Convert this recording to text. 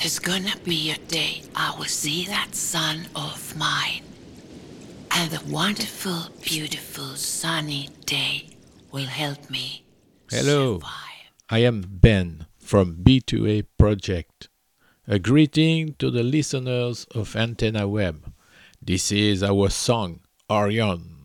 There's gonna be a day I will see that sun of mine. And the wonderful, beautiful, sunny day will help me Hello, survive. I am Ben from B2A Project. A greeting to the listeners of Antenna Web. This is our song, Orion.